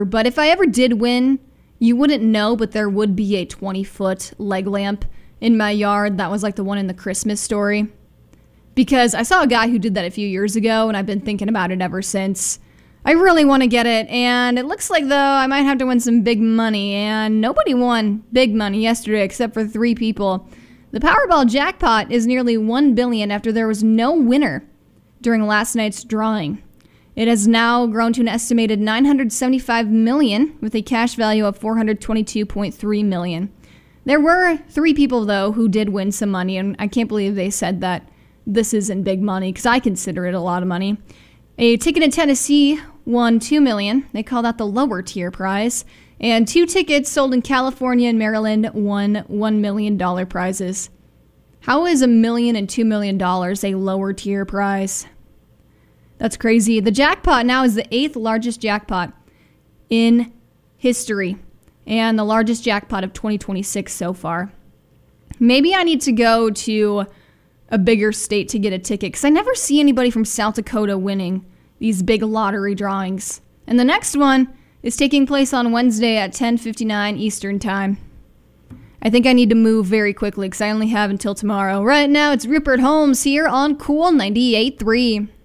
But if I ever did win, you wouldn't know, but there would be a 20-foot leg lamp in my yard. That was like the one in the Christmas Story. Because I saw a guy who did that a few years ago, and I've been thinking about it ever since. I really want to get it, and it looks like, though, I might have to win some big money, and nobody won big money yesterday except for 3 people. The Powerball jackpot is nearly $1 billion after there was no winner during last night's drawing. It has now grown to an estimated $975 million, with a cash value of $422.3 million. There were 3 people, though, who did win some money, and I can't believe they said that this isn't big money, because I consider it a lot of money. A ticket in Tennessee won $2 million. They call that the lower tier prize. And 2 tickets sold in California and Maryland won $1 million prizes. How is $1 million and $2 million a lower tier prize? That's crazy. The jackpot now is the 8th largest jackpot in history, and the largest jackpot of 2026 so far. Maybe I need to go to a bigger state to get a ticket, because I never see anybody from South Dakota winning these big lottery drawings. And the next one is taking place on Wednesday at 10:59 Eastern Time. I think I need to move very quickly, because I only have until tomorrow. Right now, it's Rupert Holmes here on Cool 98.3.